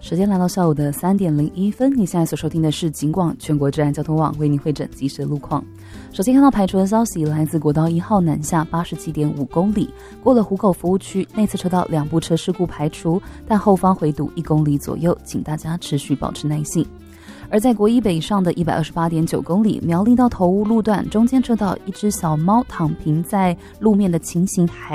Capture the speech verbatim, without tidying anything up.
时间来到下午的三点零一分，你现在所收听的是警广全国治安交通网为您会诊即时的路况。首先看到排除的消息，来自国道一号南下八十七点五公里，过了湖口服务区，内侧车道两部车事故排除，但后方回堵一公里左右，请大家持续保持耐性。而在国一北上的一百二十八点九公里，苗栗到头屋路段中间车道，一只小猫躺平在路面的情形还